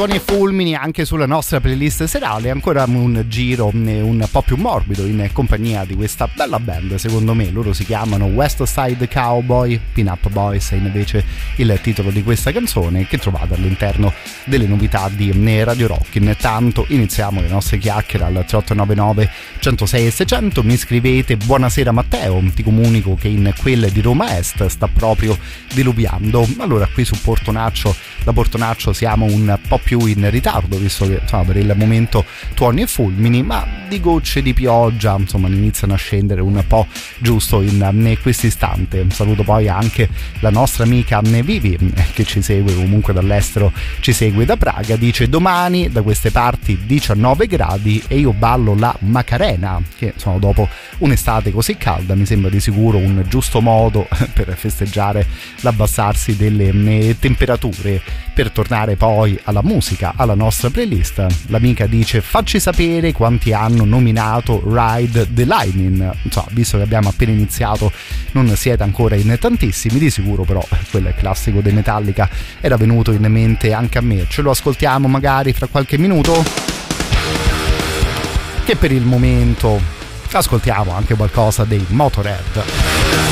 Suoni e fulmini anche sulla nostra playlist serale, ancora un giro un po' più morbido in compagnia di questa bella band, secondo me. Loro si chiamano West Side Cowboy, Pin-Up Boys è invece il titolo di questa canzone, che trovate all'interno delle novità di Radio Rock. Intanto iniziamo le nostre chiacchiere al 3899 106 e 600. Mi scrivete: buonasera Matteo, ti comunico che in quelle di Roma Est sta proprio diluviando. Allora, qui su Portonaccio, da Portonaccio siamo un po' più in ritardo, visto che insomma, per il momento tuoni e fulmini, ma di gocce di pioggia insomma iniziano a scendere un po' giusto in questo istante. Saluto poi anche la nostra amica Vivi, che ci segue comunque dall'estero, ci segue da Praga. Dice: domani da queste parti 19 gradi e io ballo la Macarena, che insomma dopo un'estate così calda mi sembra di sicuro un giusto modo per festeggiare l'abbassarsi delle temperature, per tornare poi alla musica, alla nostra playlist. L'amica dice: facci sapere quanti hanno nominato Ride the Lightning. Insomma, visto che abbiamo appena iniziato non siete ancora in tantissimi, di sicuro però quel classico dei Metallica era venuto in mente anche a me. Ce lo ascoltiamo magari fra qualche minuto, che per il momento ascoltiamo anche qualcosa dei Motorhead.